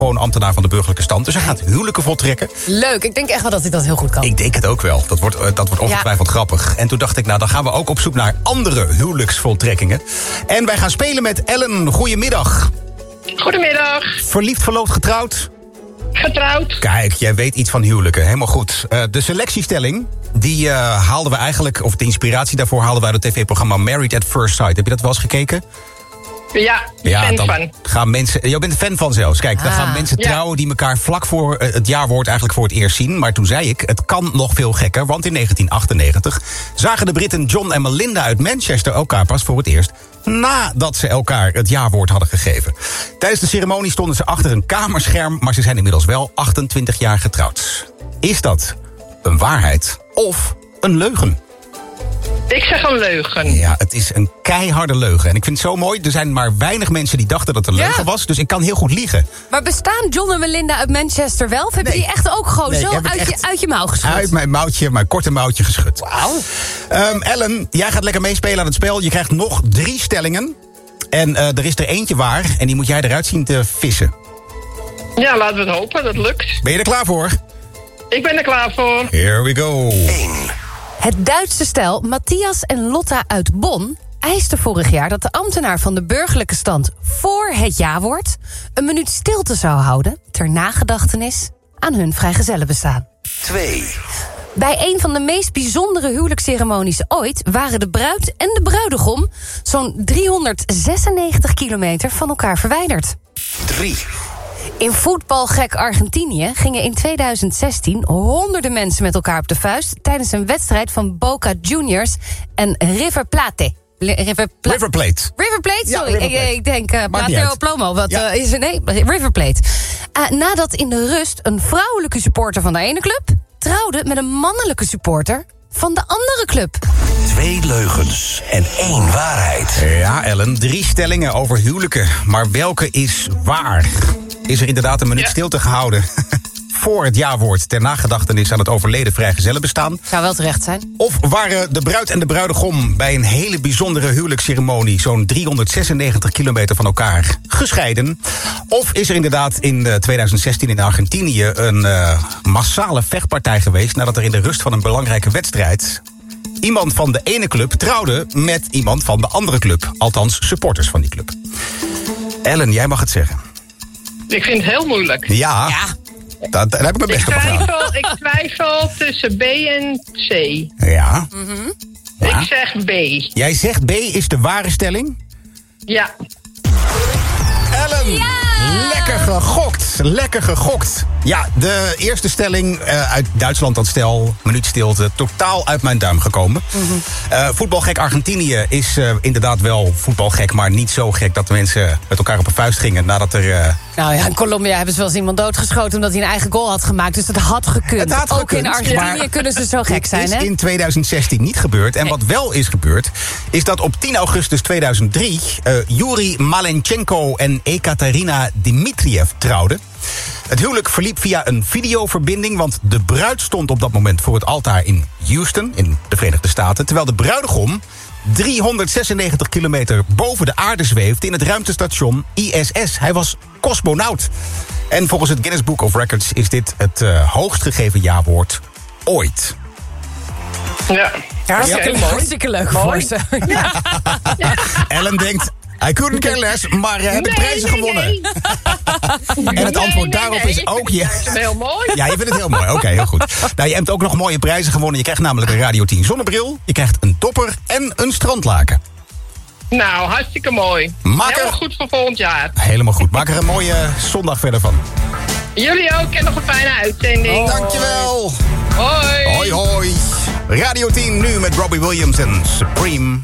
gewoon ambtenaar van de burgerlijke stand. Dus hij gaat huwelijken voltrekken. Leuk, ik denk echt wel dat hij dat heel goed kan. Ik denk het ook wel. Dat wordt ongetwijfeld grappig. En toen dacht ik, nou, dan gaan we ook op zoek naar andere huwelijksvoltrekkingen. En wij gaan spelen met Ellen. Goedemiddag. Goedemiddag. Verliefd, verloofd, getrouwd? Getrouwd. Kijk, jij weet iets van huwelijken. Helemaal goed. De selectiestelling, die haalden we eigenlijk... of de inspiratie daarvoor haalden wij uit het tv-programma Married at First Sight. Heb je dat wel eens gekeken? Ja, fan dan van. gaan mensen... Jij bent een fan van zelfs. Kijk, dan gaan mensen trouwen die elkaar vlak voor het jaarwoord eigenlijk voor het eerst zien. Maar toen zei ik, het kan nog veel gekker. Want in 1998 zagen de Britten John en Melinda uit Manchester elkaar pas voor het eerst nadat ze elkaar het jaarwoord hadden gegeven. Tijdens de ceremonie stonden ze achter een kamerscherm, maar ze zijn inmiddels wel 28 jaar getrouwd. Is dat een waarheid of een leugen? Ik zeg een leugen. Ja, het is een keiharde leugen. En ik vind het zo mooi, er zijn maar weinig mensen die dachten dat het een leugen was. Dus ik kan heel goed liegen. Maar bestaan John en Melinda uit Manchester wel? Of hebben die echt ook gewoon zo uit je mouw geschud? Uit mijn korte mouwtje geschud. Wauw. Ellen, jij gaat lekker meespelen aan het spel. Je krijgt nog 3 stellingen. En er is er eentje waar. En die moet jij eruit zien te vissen. Ja, laten we het hopen. Dat lukt. Ben je er klaar voor? Ik ben er klaar voor. Here we go. 1. Het Duitse stel Matthias en Lotta uit Bonn eiste vorig jaar dat de ambtenaar van de burgerlijke stand voor het jaarwoord een minuut stilte zou houden ter nagedachtenis aan hun vrijgezellenbestaan. 2. Bij een van de meest bijzondere huwelijksceremonies ooit waren de bruid en de bruidegom zo'n 396 kilometer van elkaar verwijderd. 3. In voetbalgek Argentinië gingen in 2016 honderden mensen met elkaar op de vuist tijdens een wedstrijd van Boca Juniors en River Plate. River Plate. River Plate, Ja, sorry. River Plate. Ik denk niet Plateo uit. Plomo. Wat Ja. is er? Nee, River Plate. Nadat in de rust een vrouwelijke supporter van de ene club trouwde met een mannelijke supporter van de andere club. 2 leugens en 1 waarheid. Ja, Ellen, 3 stellingen over huwelijken. Maar welke is waar? Is er inderdaad een minuut stilte gehouden voor het jaarwoord ter nagedachtenis aan het overleden vrijgezellenbestaan? Zou wel terecht zijn. Of waren de bruid en de bruidegom bij een hele bijzondere huwelijksceremonie zo'n 396 kilometer van elkaar gescheiden? Of is er inderdaad in 2016 in Argentinië een massale vechtpartij geweest nadat er in de rust van een belangrijke wedstrijd iemand van de ene club trouwde met iemand van de andere club? Althans, supporters van die club. Ellen, jij mag het zeggen. Ik vind het heel moeilijk. Ja. Daar heb ik mijn best op gedaan. Ik twijfel tussen B en C. Ja. Ik zeg B. Jij zegt B is de ware stelling? Ja. Ellen, lekker gegokt. Ja, de eerste stelling uit Duitsland, dat stel, minuut stilte, totaal uit mijn duim gekomen. Voetbalgek Argentinië is inderdaad wel voetbalgek, maar niet zo gek dat de mensen met elkaar op een vuist gingen nadat er... Nou ja, in Colombia hebben ze wel eens iemand doodgeschoten omdat hij een eigen goal had gemaakt. Dus dat had gekund. Het had Ook gekund, in Argentinië maar kunnen ze zo gek zijn, Het hè? is in 2016 niet gebeurd. En wat wel is gebeurd, is dat op 10 augustus 2003... Yuri Malenchenko en Ekaterina Dimitriev trouwden. Het huwelijk verliep via een videoverbinding, want de bruid stond op dat moment voor het altaar in Houston, in de Verenigde Staten, terwijl de bruidegom 396 kilometer boven de aarde zweefde in het ruimtestation ISS. Hij was cosmonaut. En volgens het Guinness Book of Records is dit het hoogst gegeven jaarwoord ooit. Ja. Hartstikke leuk voor ze. Ja. Ellen denkt, I couldn't care less, maar hebben prijzen gewonnen. En het antwoord daarop is ook... Ik vind het heel mooi. Ja, je vindt het heel mooi. Oké, heel goed. Nou, je hebt ook nog mooie prijzen gewonnen. Je krijgt namelijk een Radio 10 zonnebril. Je krijgt een dopper en een strandlaken. Nou, hartstikke mooi. Helemaal goed voor volgend jaar. Helemaal goed. Maak er een mooie zondag verder van. Jullie ook en nog een fijne uitzending. Dankjewel. Hoi. Hoi, hoi. Radio 10 nu met Robbie Williams en Supreme.